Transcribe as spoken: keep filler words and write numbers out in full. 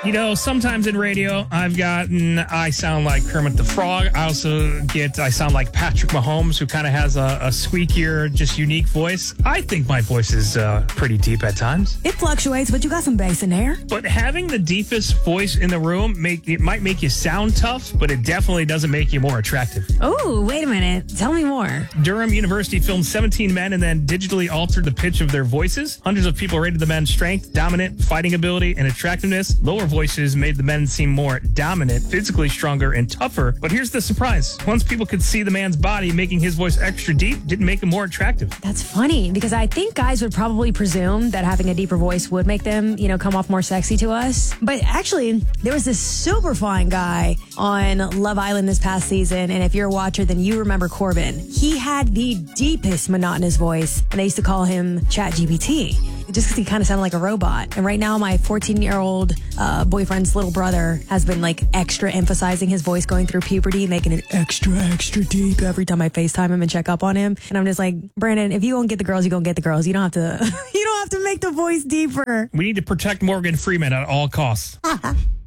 You know, sometimes in radio, I've gotten, I sound like Kermit the Frog. I also get, I sound like Patrick Mahomes, who kind of has a, a squeakier, just unique voice. I think my voice is uh, pretty deep at times. It fluctuates, but you got some bass in there. But having the deepest voice in the room, make it might make you sound tough, but it definitely doesn't make you more attractive. Oh, wait a minute. Tell me more. Durham University filmed seventeen men and then digitally altered the pitch of their voices. Hundreds of people rated the men's strength, dominant, fighting ability, and attractiveness. Lower voices made the men seem more dominant, physically stronger, and tougher. But here's the surprise. Once people could see the man's body, making his voice extra deep didn't make him more attractive. That's funny, because I think guys would probably presume that having a deeper voice would make them, you know, come off more sexy to us. But actually, there was this super fine guy on Love Island this past season, and if you're a watcher, then you remember Corbin. He had the deepest monotonous voice, and they used to call him ChatGPT, just because he kind of sounded like a robot. And right now, my fourteen-year-old uh, boyfriend's little brother has been, like, extra emphasizing his voice going through puberty, making it extra, extra deep every time I FaceTime him and check up on him. And I'm just like, Brandon, if you gonna get the girls, you gonna get the girls. You don't have to, you don't have to make the voice deeper. We need to protect Morgan Freeman at all costs.